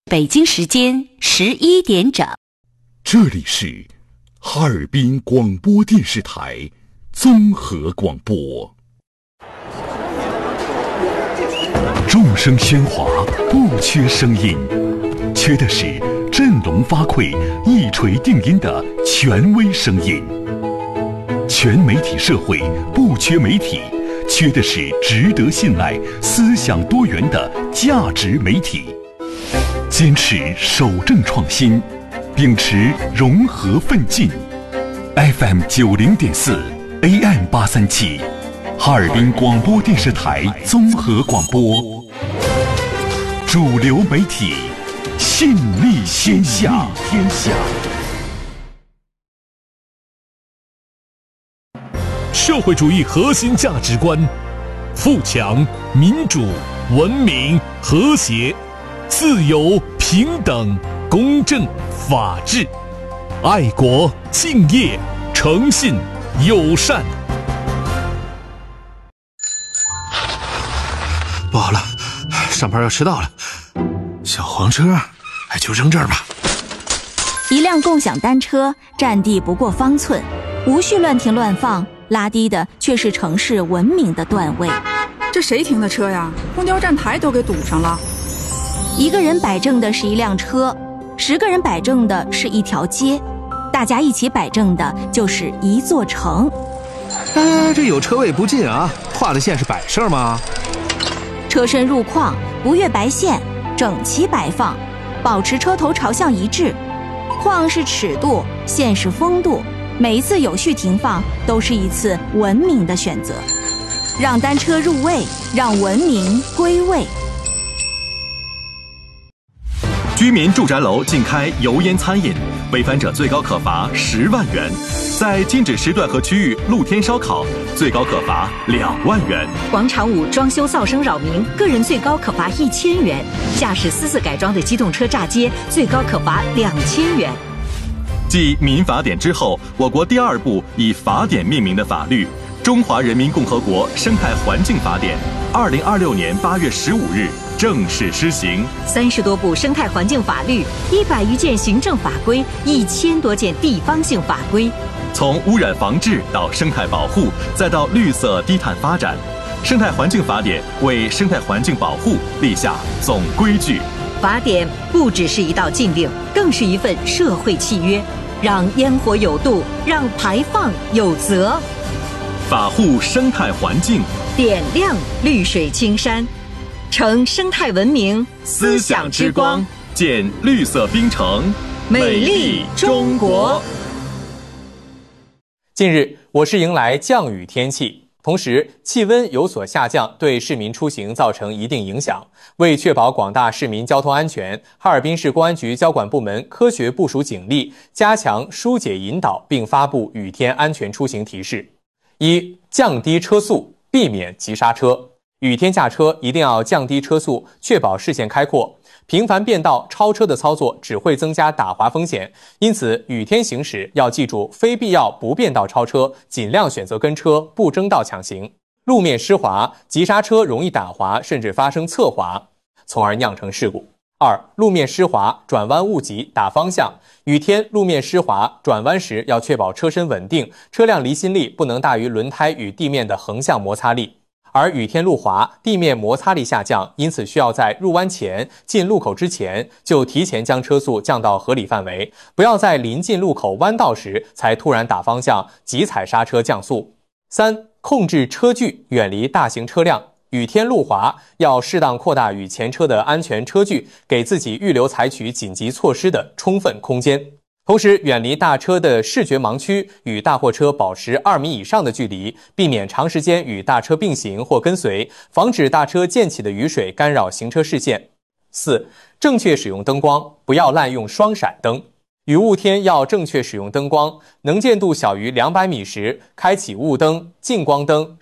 北京时间11点整， 这里是哈尔滨广播电视台综合广播。众声喧哗，不缺声音，缺的是振聋发聩、一锤定音的权威声音。全媒体社会不缺媒体，缺的是值得信赖、思想多元的价值媒体。坚持守正创新，秉持融合奋进。FM 90.4 AM 837，哈尔滨广播电视台综合广播，主流媒体，信力天下。 社会主义核心价值观：富强、民主、文明、和谐、自由、平等、公正、法治、爱国、敬业、诚信、友善。 不好了，上班要迟到了，小黄车就扔这儿吧。 一辆共享单车占地不过方寸，无序乱停乱放，拉低的却是城市文明的段位。 这谁停的车呀？公交站台都给堵上了。 一个人摆正的是一辆车，10个人摆正的是一条街，大家一起摆正的就是一座城。 这有车位不进啊，画的线是摆设吗？ 车身入框，不越白线，整齐摆放，保持车头朝向一致。框是尺度，线是风度，每一次有序停放都是一次文明的选择。让单车入位，让文明归位。 居民住宅楼禁开油烟餐饮，违反者最高可罚10万元；在禁止时段和区域露天烧烤，最高可罚2万元。 广场舞装修噪声扰民，个人最高可罚1000元；驾驶私自改装的机动车炸街，最高可罚2000元。 继民法典之后，我国第2部以法典命名的法律《中华人民共和国生态环境法典》，2026年8月15日正式施行。 30多部生态环境法律，100余件行政法规，1000多件地方性法规。 从污染防治到生态保护，再到绿色低碳发展，生态环境法典为生态环境保护立下总规矩。 法典不只是一道禁令，更是一份社会契约，让烟火有度，让排放有责。 法护生态环境， 点亮绿水青山，成生态文明思想之光， 建绿色冰城， 美丽中国。 近日，我市迎来降雨天气，同时气温有所下降，对市民出行造成一定影响。为确保广大市民交通安全，哈尔滨市公安局交管部门科学部署警力，加强疏解引导，并发布雨天安全出行提示。1、降低车速，避免急刹车。雨天驾车一定要降低车速，确保视线开阔。频繁变道、超车的操作只会增加打滑风险，因此雨天行驶要记住非必要不变道超车，尽量选择跟车，不争道抢行。路面湿滑，急刹车容易打滑，甚至发生侧滑，从而酿成事故。2、路面湿滑，转弯误急打方向。雨天路面湿滑，转弯时要确保车身稳定，车辆离心力不能大于轮胎与地面的横向摩擦力。而雨天路滑，地面摩擦力下降，因此需要在入弯前、进路口之前就提前将车速降到合理范围，不要在临近路口弯道时才突然打方向、急踩刹车降速。3、控制车距，远离大型车辆。雨天路滑，要适当扩大与前车的安全车距，给自己预留采取紧急措施的充分空间。同时，远离大车的视觉盲区，与大货车保持2米以上的距离，避免长时间与大车并行或跟随，防止大车溅起的雨水干扰行车视线。4、正确使用灯光，不要滥用双闪灯。雨雾天要正确使用灯光，能见度小于200米时，开启雾灯、近光灯、